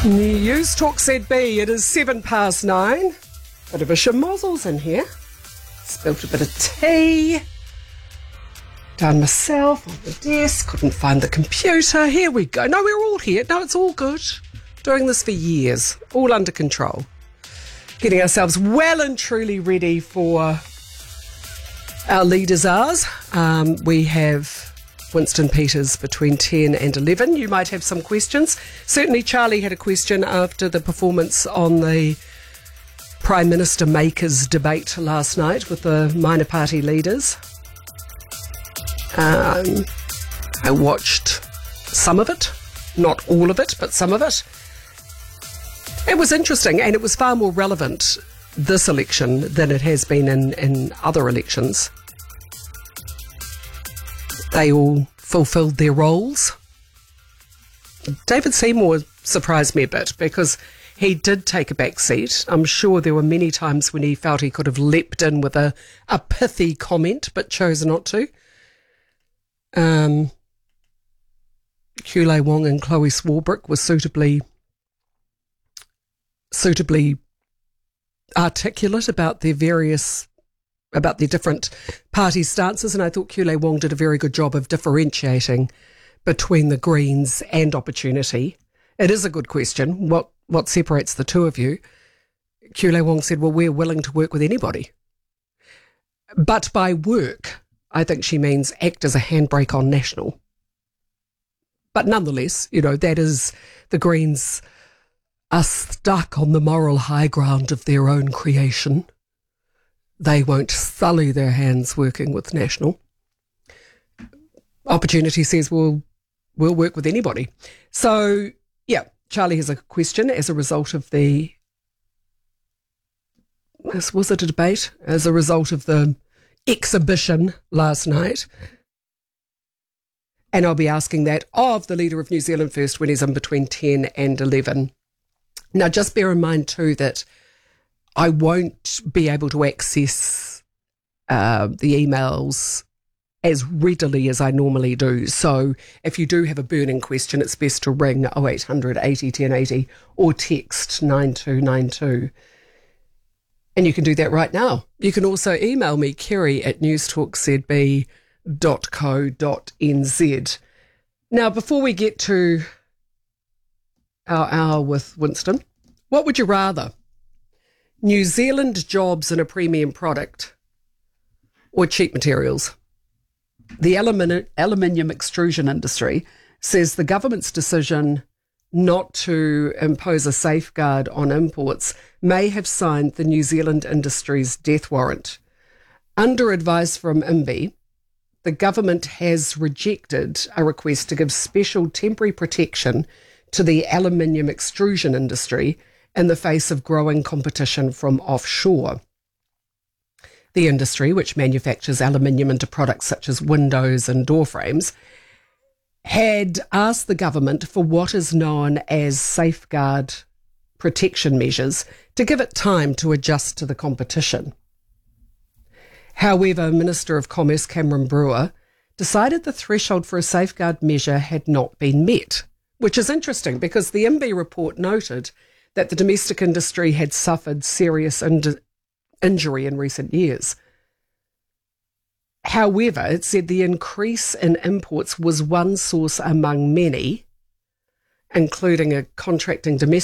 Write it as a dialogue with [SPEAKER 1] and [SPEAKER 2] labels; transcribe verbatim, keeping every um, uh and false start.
[SPEAKER 1] News Talk Z B, it is seven past nine. Bit of a schmozzles in here. Spilt a bit of tea. Done myself on the desk. Couldn't find the computer. Here we go. No, we're all here. No, it's all good. Doing this for years. All under control. Getting ourselves well and truly ready for our leaders' hours. Um, we have Winston Peters between ten and eleven. You might have some questions. Certainly Charlie had a question after the performance on the Prime Minister Makers debate last night with the minor party leaders. Um, I watched some of it, not all of it, but some of it. It was interesting, and it was far more relevant this election than it has been in, in other elections. They all fulfilled their roles. David Seymour surprised me a bit because he did take a back seat. I'm sure there were many times when he felt he could have leapt in with a, a pithy comment, but chose not to. Um, Kulei Wong and Chloe Swarbrick were suitably, suitably articulate about their various about their different party stances, and I thought Kulei Wong did a very good job of differentiating between the Greens and Opportunity. It is a good question. What what separates the two of you? Kulei Wong said, well, we're willing to work with anybody. But by work, I think she means act as a handbrake on National. But nonetheless, you know, that is, the Greens are stuck on the moral high ground of their own creation. They won't sully their hands working with National. Opportunity says, well, we'll work with anybody. So, yeah, Charlie has a question as a result of the, was it a debate? As a result of the exhibition last night. And I'll be asking that of the leader of New Zealand First when he's in between ten and eleven. Now, just bear in mind too that I won't be able to access uh, the emails as readily as I normally do. So if you do have a burning question, it's best to ring oh eight hundred eighty ten eighty or text nine two nine two. And you can do that right now. You can also email me, Kerry at newstalkzb dot co dot n z. Now, before we get to our hour with Winston, what would you rather? New Zealand jobs in a premium product or cheap materials? The aluminium, aluminium extrusion industry says the government's decision not to impose a safeguard on imports may have signed the New Zealand industry's death warrant. Under advice from I M B I, the government has rejected a request to give special temporary protection to the aluminium extrusion industry in the face of growing competition from offshore. The industry, which manufactures aluminium into products such as windows and door frames, had asked the government for what is known as safeguard protection measures to give it time to adjust to the competition. However, Minister of Commerce Cameron Brewer decided the threshold for a safeguard measure had not been met, which is interesting because the I M B I report noted that the domestic industry had suffered serious in- injury in recent years. However, it said the increase in imports was one source among many, including a contracting domestic